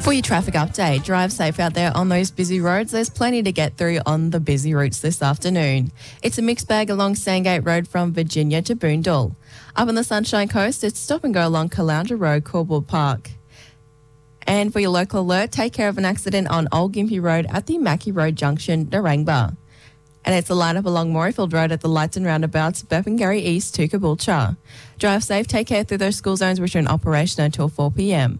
For your traffic update, drive safe out there on those busy roads. There's plenty to get through on the busy routes this afternoon. It's a mixed bag along Sandgate Road from Virginia to Boondall. Up on the Sunshine Coast, it's stop and go along Caloundra Road, Corbel Park. And for your local alert, take care of an accident on Old Gympie Road at the Mackie Road Junction, Narangba. And it's a line-up along Morayfield Road at the Lights and Roundabouts, Burpengary East to Caboolture. Drive safe, take care through those school zones which are in operation until 4 p.m.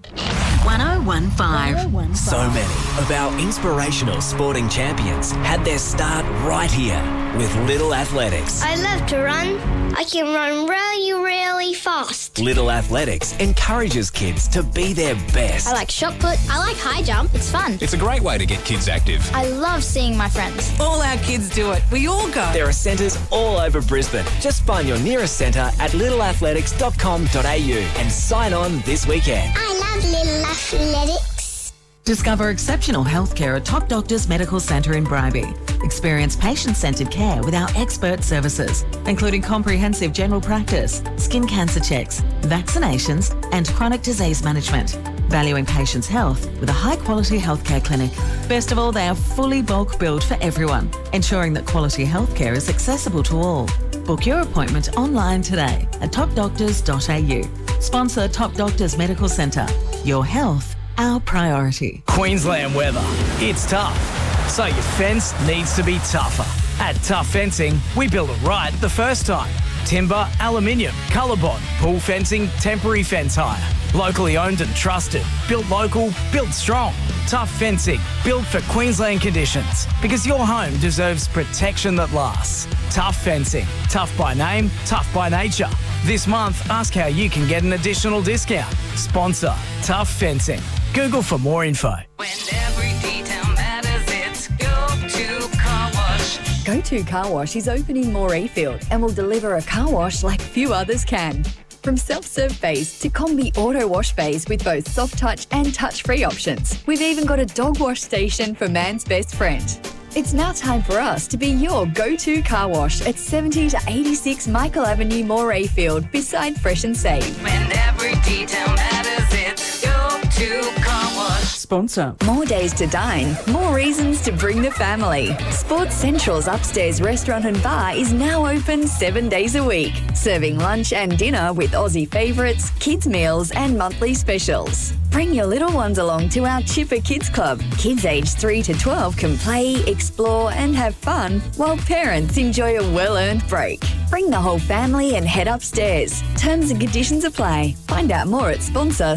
1015. So many of our inspirational sporting champions had their start right here with Little Athletics. I love to run. I can run really, really fast. Little Athletics encourages kids to be their best. I like shot put. I like high jump. It's fun. It's a great way to get kids active. I love seeing my friends. All our kids do it. We all go. There are centres all over Brisbane. Just find your nearest centre at littleathletics.com.au and sign on this weekend. I love Little Athletics. Discover exceptional healthcare at Top Doctors Medical Centre in Bribie. Experience patient-centred care with our expert services, including comprehensive general practice, skin cancer checks, vaccinations and chronic disease management. Valuing patients' health with a high-quality healthcare clinic. Best of all, they are fully bulk billed for everyone, ensuring that quality healthcare is accessible to all. Book your appointment online today at topdoctors.au. Sponsor Top Doctors Medical Centre. Your health, our priority. Queensland weather. It's tough. So your fence needs to be tougher. At Tough Fencing, we build it right the first time. Timber, aluminium, ColourBond, pool fencing, temporary fence hire. Locally owned and trusted. Built local, built strong. Tough Fencing, built for Queensland conditions. Because your home deserves protection that lasts. Tough Fencing. Tough by name, tough by nature. This month, ask how you can get an additional discount. Sponsor Tough Fencing. Google for more info. When every detail matters, it's Go-To Car Wash. Go-To Car Wash is open in Morayfield and will deliver a car wash like few others can. From self-serve bays to combi auto wash bays with both soft touch and touch-free options. We've even got a dog wash station for man's best friend. It's now time for us to be your go-to car wash at 70 to 86 Michael Avenue, Morayfield, beside Fresh and Save. When every detail matters, it's Go-To Car Wash. Sponsor. More days to dine, more reasons to bring the family. Sports Central's upstairs restaurant and bar is now open 7 days a week, serving lunch and dinner with Aussie favourites, kids' meals and monthly specials. Bring your little ones along to our Chipper Kids Club. Kids aged 3 to 12 can play, explore and have fun while parents enjoy a well-earned break. Bring the whole family and head upstairs. Terms and conditions apply. Find out more at sponsor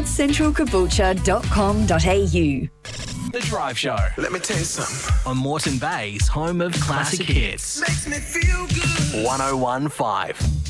sportscentralcaboolture.com.au. The Drive Show. Let me tell you something. On Moreton Bay's home of classic hits. Makes me feel good. 1015.